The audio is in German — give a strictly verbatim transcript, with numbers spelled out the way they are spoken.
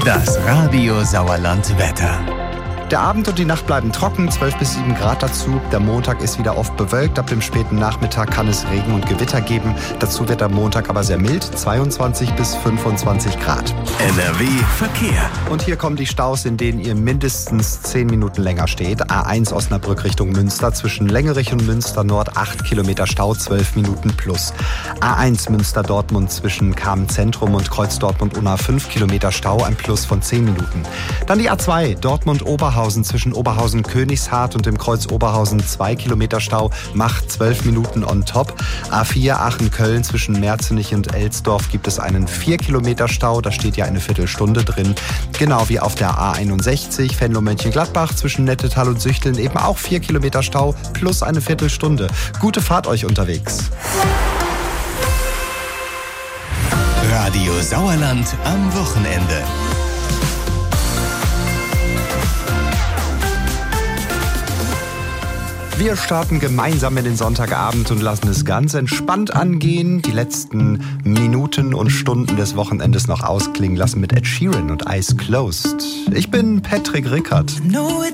Das Radio Sauerland Wetter. Der Abend und die Nacht bleiben trocken, zwölf bis sieben Grad dazu. Der Montag ist wieder oft bewölkt. Ab dem späten Nachmittag kann es Regen und Gewitter geben. Dazu wird der Montag aber sehr mild, zweiundzwanzig bis fünfundzwanzig Grad. N R W Verkehr. Und hier kommen die Staus, in denen ihr mindestens zehn Minuten länger steht. A eins Osnabrück Richtung Münster, zwischen Längerich und Münster Nord acht Kilometer Stau, zwölf Minuten plus. A eins Münster-Dortmund zwischen Kamen Zentrum und Kreuz Dortmund-Unna fünf Kilometer Stau, ein Plus von zehn Minuten. Dann die A zwei Dortmund-Oberhausen zwischen Oberhausen-Königshardt und dem Kreuz Oberhausen zwei Kilometer Stau, macht zwölf Minuten on top. A vier Aachen-Köln zwischen Merzenich und Elsdorf gibt es einen vier Kilometer Stau, da steht ja eine Viertelstunde drin. Genau wie auf der A einundsechzig Venlo-Mönchengladbach zwischen Nettetal und Süchteln eben auch vier Kilometer Stau plus eine Viertelstunde. Gute Fahrt euch unterwegs. Radio Sauerland am Wochenende. Wir starten gemeinsam in den Sonntagabend und lassen es ganz entspannt angehen. Die letzten Minuten und Stunden des Wochenendes noch ausklingen lassen mit Ed Sheeran und Eyes Closed. Ich bin Patrick Rickert. No, it